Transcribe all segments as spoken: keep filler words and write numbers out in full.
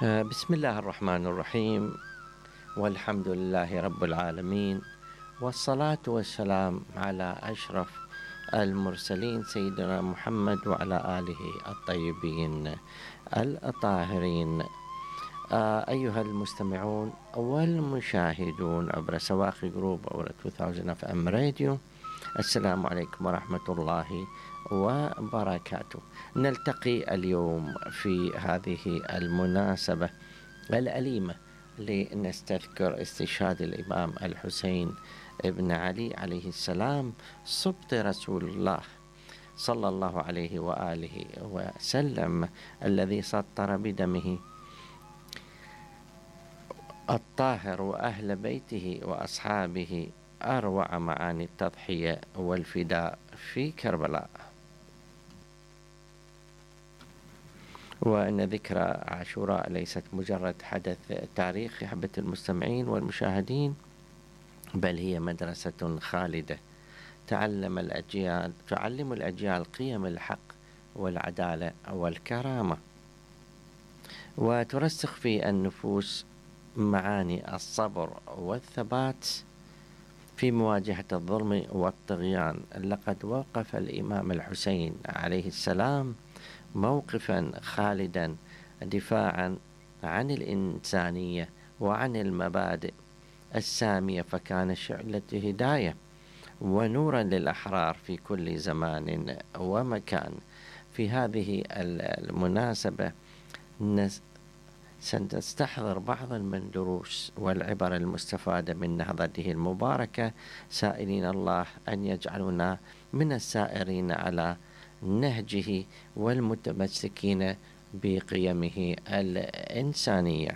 آه، بسم الله الرحمن الرحيم، والحمد لله رب العالمين، والصلاة والسلام على أشرف المرسلين سيدنا محمد وعلى آله الطيبين الطاهرين. آه، أيها المستمعون والمشاهدون عبر سواقي جروب عبر ألفين اف ام راديو، السلام عليكم ورحمة الله وبركاته. نلتقي اليوم في هذه المناسبة الأليمة لنستذكر استشهاد الإمام الحسين ابن علي عليه السلام، سبط رسول الله صلى الله عليه وآله وسلم، الذي سطر بدمه الطاهر وأهل بيته وأصحابه أروع معاني التضحية والفداء في كربلاء. وأن ذكرى عاشوراء ليست مجرد حدث تاريخي حبة المستمعين والمشاهدين، بل هي مدرسة خالدة تعلم الأجيال تعلم الأجيال قيم الحق والعدالة والكرامة، وترسخ في النفوس معاني الصبر والثبات في مواجهة الظلم والطغيان. لقد وقف الإمام الحسين عليه السلام موقفا خالدا دفاعا عن الإنسانية وعن المبادئ السامية، فكان شعلة هداية ونورا للأحرار في كل زمان ومكان. في هذه المناسبة سنستحضر بعضا من دروس والعبر المستفادة من نهضته المباركة، سائلين الله أن يجعلنا من السائرين على نهجه والمتمسكين بقيمه الإنسانية.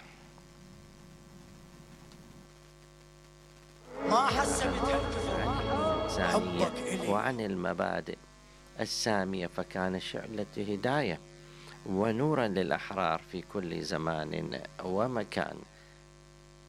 ما حسبتها الإنسانية وعن المبادئ السامية، فكان شعلة هداية ونورا للأحرار في كل زمان ومكان.